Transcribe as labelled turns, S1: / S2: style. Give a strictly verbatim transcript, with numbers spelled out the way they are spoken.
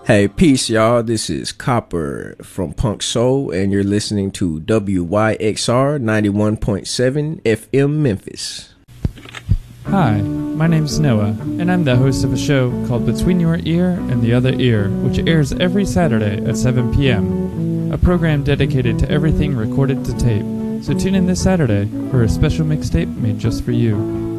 S1: Hey, peace, y'all. This is Copper from Punk Soul, and you're listening to W Y X R ninety-one point seven F M Memphis.
S2: Hi, my name's Noah, and I'm the host of a show called Between Your Ear and the Other Ear, which airs every Saturday at seven p.m., a program dedicated to everything recorded to tape. So tune in this Saturday for a special mixtape made just for you.